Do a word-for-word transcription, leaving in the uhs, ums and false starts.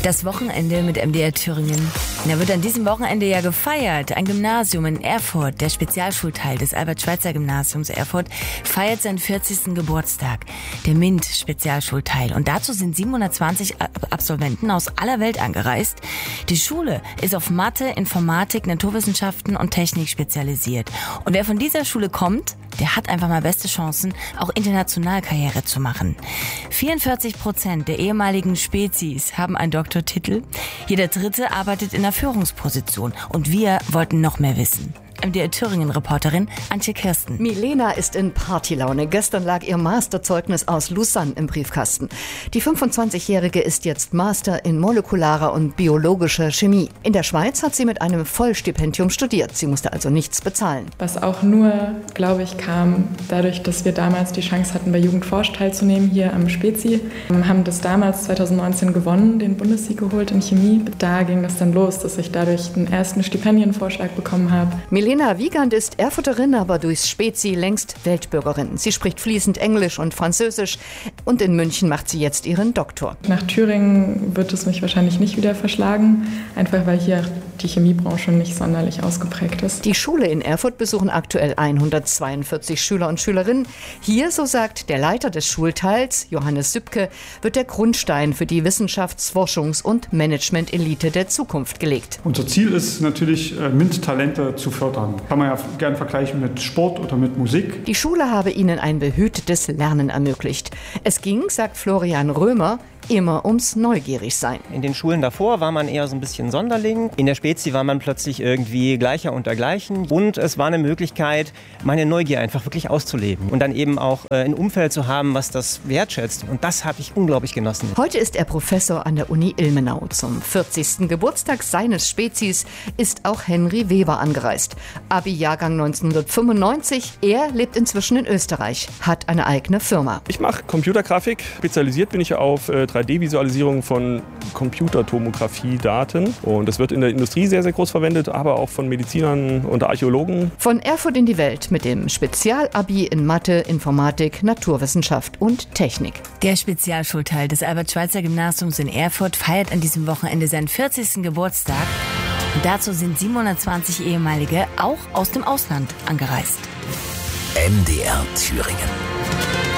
Das Wochenende mit M D R Thüringen. Da wird an diesem Wochenende ja gefeiert. Ein Gymnasium in Erfurt, der Spezialschulteil des Albert-Schweitzer-Gymnasiums Erfurt, feiert seinen vierzigsten Geburtstag. Der MINT-Spezialschulteil. Und dazu sind siebenhundertzwanzig Absolventen aus aller Welt angereist. Die Schule ist auf Mathe, Informatik, Naturwissenschaften und Technik spezialisiert. Und wer von dieser Schule kommt, der hat einfach mal beste Chancen, auch international Karriere zu machen. vierundvierzig Prozent der ehemaligen Spezies haben einen Doktortitel. Jeder Dritte arbeitet in einer Führungsposition. Und wir wollten noch mehr wissen. M D R Thüringen-Reporterin Antje Kirsten. Milena ist in Partylaune. Gestern lag ihr Masterzeugnis aus Lausanne im Briefkasten. Die fünfundzwanzigjährige ist jetzt Master in molekularer und biologischer Chemie. In der Schweiz hat sie mit einem Vollstipendium studiert. Sie musste also nichts bezahlen. Was auch nur, glaube ich, kam dadurch, dass wir damals die Chance hatten, bei Jugendforsch teilzunehmen hier am Spezi. Wir haben das damals zweitausendneunzehn gewonnen, den Bundessieg geholt in Chemie. Da ging das dann los, dass ich dadurch den ersten Stipendienvorschlag bekommen habe. Milena Wiegand ist Erfurterin, aber durchs Spezi längst Weltbürgerin. Sie spricht fließend Englisch und Französisch und in München macht sie jetzt ihren Doktor. Nach Thüringen wird es mich wahrscheinlich nicht wieder verschlagen, einfach weil hier die Chemiebranche nicht sonderlich ausgeprägt ist. Die Schule in Erfurt besuchen aktuell hundertzweiundvierzig Schüler und Schülerinnen. Hier, so sagt der Leiter des Schulteils, Johannes Sübke, wird der Grundstein für die Wissenschafts-, Forschungs- und Management-Elite der Zukunft gelegt. Unser Ziel ist natürlich, MINT-Talente zu fördern. Kann man ja gerne vergleichen mit Sport oder mit Musik. Die Schule habe ihnen ein behütetes Lernen ermöglicht. Es ging, sagt Florian Römer, immer ums Neugierigsein. In den Schulen davor war man eher so ein bisschen Sonderling. In der Spezi war man plötzlich irgendwie Gleicher unter Gleichen. Und es war eine Möglichkeit, meine Neugier einfach wirklich auszuleben. Und dann eben auch äh, ein Umfeld zu haben, was das wertschätzt. Und das habe ich unglaublich genossen. Heute ist er Professor an der Uni Ilmenau. Zum vierzigsten Geburtstag seines Spezis ist auch Henry Weber angereist. Abi-Jahrgang neunzehnhundertfünfundneunzig. Er lebt inzwischen in Österreich, hat eine eigene Firma. Ich mache Computergrafik. Spezialisiert bin ich auf äh, drei D-Visualisierung von Computertomographie-Daten. Und das wird in der Industrie sehr, sehr groß verwendet, aber auch von Medizinern und Archäologen. Von Erfurt in die Welt mit dem Spezialabi in Mathe, Informatik, Naturwissenschaft und Technik. Der Spezialschulteil des Albert-Schweitzer-Gymnasiums in Erfurt feiert an diesem Wochenende seinen vierzigsten Geburtstag. Und dazu sind siebenhundertzwanzig ehemalige auch aus dem Ausland angereist. M D R Thüringen.